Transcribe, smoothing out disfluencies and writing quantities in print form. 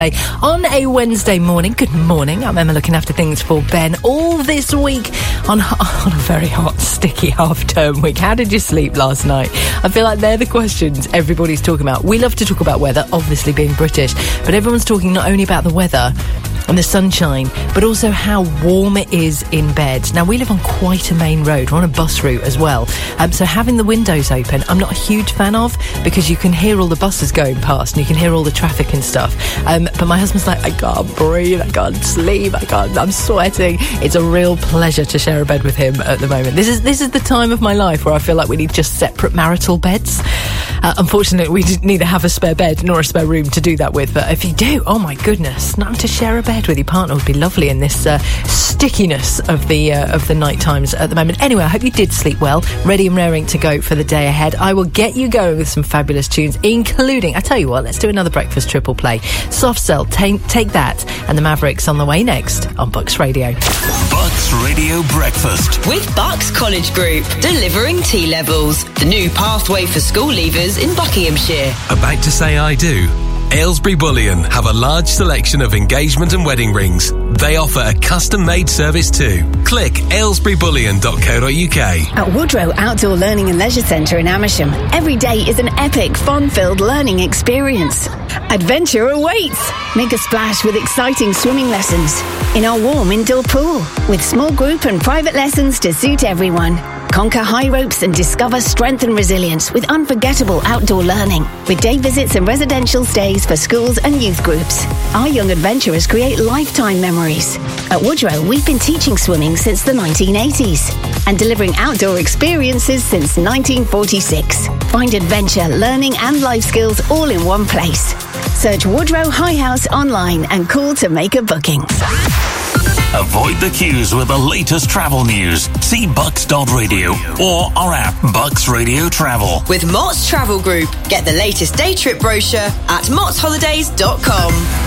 On a Wednesday morning, good morning, I'm Emma looking after things for Ben all this week on a very hot, sticky half-term week. How did you sleep last night? I feel like they're the questions everybody's talking about. We love to talk about weather, obviously being British, but everyone's talking not only about the weather and the sunshine, but also how warm it is in bed. Now, we live on quite a main road. We're on a bus route as well. So having the windows open, I'm not a huge fan of, because you can hear all the buses going past and you can hear all the traffic and stuff. But my husband's like, I can't breathe, I can't sleep, I'm sweating. It's a real pleasure to share a bed with him at the moment. This is the time of my life where I feel like we need just separate marital beds. Unfortunately, we neither have a spare bed nor a spare room to do that with. But if you do, oh my goodness, not to share a bed with your partner would be lovely in this stickiness of the night times at the moment. Anyway, I hope you did sleep well, ready and raring to go for the day ahead. I will get you going with some fabulous tunes, including, I tell you what, let's do another breakfast triple play. Soft Cell, Take That, and the Mavericks on the way next on Bucks Radio. Bucks Radio Breakfast with Bucks College Group, delivering T-levels, the new pathway for school leavers in Buckinghamshire. About to say I do? Aylesbury Bullion have a large selection of engagement and wedding rings. They offer a custom-made service too. Click aylesburybullion.co.uk. At Woodrow Outdoor Learning and Leisure Centre in Amersham, every day is an epic, fun-filled learning experience. Adventure awaits! Make a splash with exciting swimming lessons in our warm indoor pool, with small group and private lessons to suit everyone. Conquer high ropes and discover strength and resilience with unforgettable outdoor learning, with day visits and residential stays for schools and youth groups. Our young adventurers create lifetime memories. At Woodrow, we've been teaching swimming since the 1980s and delivering outdoor experiences since 1946. Find adventure, learning and life skills all in one place. Search Woodrow High House online and call to make a booking. Avoid the queues with the latest travel news. See bucks.radio or our app, Bucks Radio Travel. With Mott's Travel Group, get the latest day trip brochure at mottsholidays.com.